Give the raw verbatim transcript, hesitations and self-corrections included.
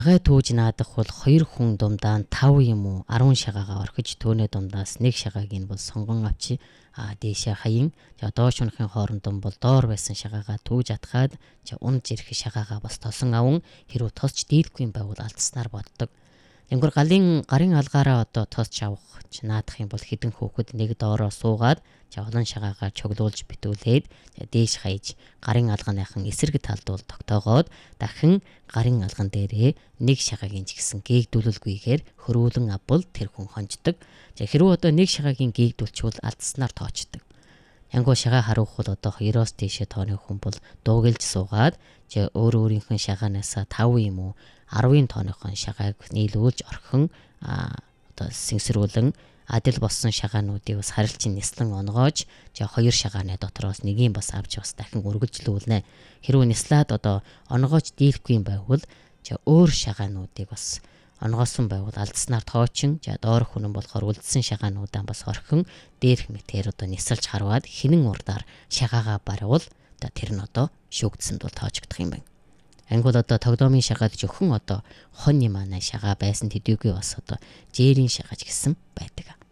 Гай тууж наадах бол хоёр хүн дундаа тав юм уу арван шагаагаа орхиж төөнөө дундаас нэг шагааг нь бол сонгон авчи а дээшээ хаян за доош унахын хоорондон бол доор байсан шагаагаа тууж атгаад за унж ирэх шагаагаа бас тосон аван хэрвээ тосч дийлэхгүй юм байвал алдснаар боддог. Тэнгэр галын гарын алгаараа одоо тосч авах ч наадах юм бол хідэн хөөхөд нэг доороо суугаад за олон шагаагаа чоглуулж битүүлээд дээш хаяж гарын алгааныхан эсрэг талд бол тогтоогоод дахин гарын алган дээрээ нэг шагаагийн ч гэсэн гээгдүүлэлгүйгээр хөрөөлөн авбал тэр хүн хонждог. За хэрвээ одоо нэг шагаагийн гээгдүүлчихвэл алдснаар тоочдог. Янгуу шагаа харуулах бол одоо хоёроос дээшээ тооны хүн бол дуугэлж суугаад за өөр өөрийнх нь шагаанаасаа тав юм уу арван тооныхон шагааг нийлүүлж орхин одоо сэнсрүүлэн адил болсон шагаануудыг бас харилцан нислэн онгоож за хоёр шагааны дотроос нэгийг бас авч бас дахин үргэлжлүүлнэ. Хэрвээ нислаад одоо онгоож дийлэхгүй юм байвал за өөр шагаануудыг бас онгоосон байвал алдснаар тоочин за доорх хүн болохоор үлдсэн шагаануудаа бас орхин дээрх мэтээр одоо нисэлж харваад хинэн урдаар шагаагаа барвал тэр нь одоо шүүгдсэнд бол тоочгдох юм байна. Ангууд одоо тогдоомын шагаад зөвхөн одоо хоньны манай шагаа байсан төдийгүй бас одоо жээрийн шагаж гэсэн байдаг.